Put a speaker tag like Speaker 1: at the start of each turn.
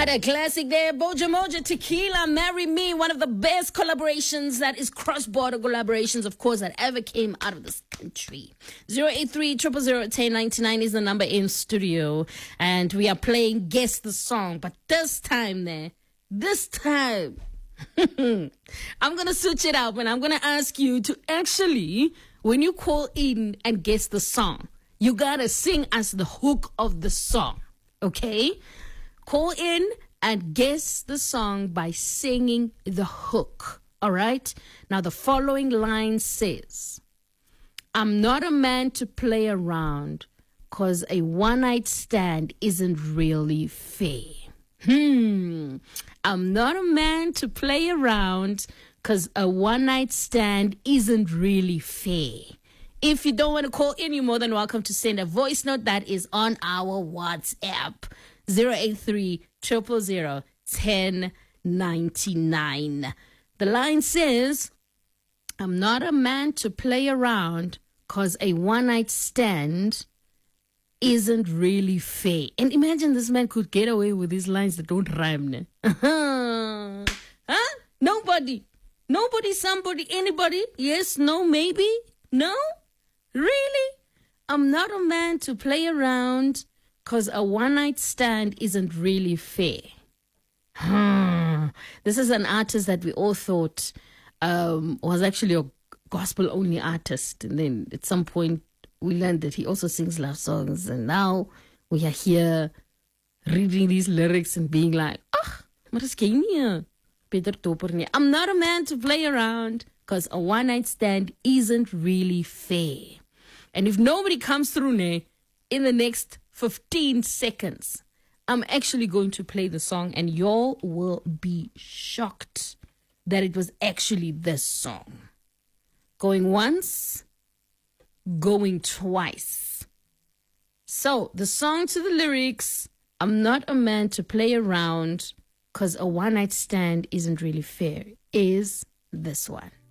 Speaker 1: What a classic there. Boja Moja, Tequila, Marry Me. One of the best collaborations that is cross-border collaborations, of course, that ever came out of this country. 083 000 1099 is the number in studio. And we are playing Guess the Song. But this time, I'm going to switch it up and I'm going to ask you to actually, when you call in and guess the song, you got to sing us the hook of the song. Okay? Call in and guess the song by singing the hook. All right? Now, the following line says, I'm not a man to play around because a one-night stand isn't really fair. I'm not a man to play around because a one-night stand isn't really fair. If you don't want to call in, you're more than welcome to send a voice note that is on our WhatsApp. 083 000 1099. The line says, I'm not a man to play around because a one-night stand isn't really fair. And imagine this man could get away with these lines that don't rhyme. Huh? Nobody, somebody, anybody? Yes, no, maybe? No? Really? I'm not a man to play around because a one-night stand isn't really fair. This is an artist that we all thought was actually a gospel-only artist. And then at some point, we learned that he also sings love songs. And now we are here reading these lyrics and being like, maar is geen nie. Peter Topper nie. I'm not a man to play around because a one-night stand isn't really fair. And if nobody comes through in the next 15 seconds, I'm actually going to play the song and y'all will be shocked that it was actually this song. Going once, going twice. So the song to the lyrics, I'm not a man to play around because a one-night stand isn't really fair, is this one.